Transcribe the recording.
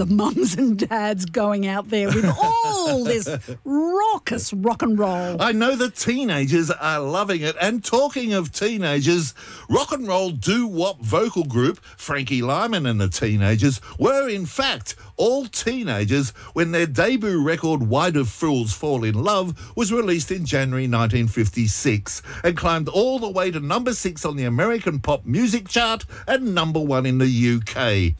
the mums and dads going out there with all this raucous rock and roll. I know the teenagers are loving it. And talking of teenagers, rock and roll doo-wop vocal group Frankie Lyman and the Teenagers were in fact all teenagers when their debut record Why Do Fools Fall in Love was released in January 1956 and climbed all the way to number 6 on the American pop music chart and number 1 in the UK.